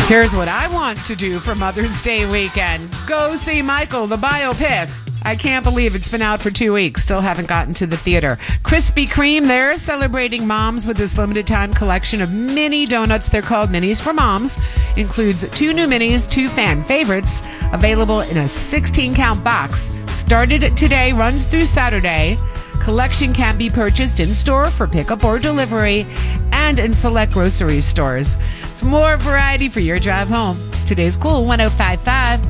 Here's what I want to do for Mother's Day weekend. Go see Michael, the biopic. I can't believe it's been out for 2 weeks. Still haven't gotten to the theater. Krispy Kreme, they're celebrating moms with this limited time collection of mini donuts. They're called Minis for Moms. Includes 2 new minis, 2 fan favorites, available in a 16-count box. Started today, runs through Saturday. Collection can be purchased in-store for pickup or delivery and in select grocery stores. It's more variety for your drive home. Today's Cool 105.5.